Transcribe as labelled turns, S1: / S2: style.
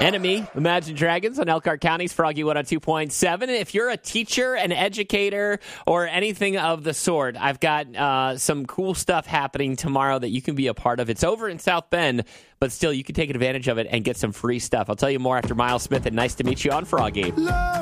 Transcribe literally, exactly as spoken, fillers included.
S1: Enemy, Imagine Dragons on Elkhart County's Froggy one oh two point seven. If you're a teacher, an educator, or anything of the sort, I've got uh, some cool stuff happening tomorrow that you can be a part of. It's over in South Bend, but still, you can take advantage of it and get some free stuff. I'll tell you more after Miles Smith, and nice to meet you on Froggy.